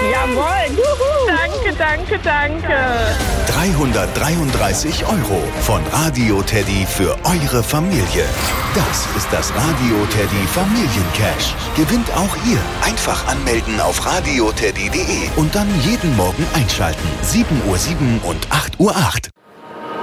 Jawohl, juhu. Danke, danke. 333 € von Radio Teddy für eure Familie. Das ist das Radio Teddy Familiencash. Gewinnt auch ihr. Einfach anmelden auf radioteddy.de und dann jeden Morgen einschalten. 7:07 und 8:08 Uhr.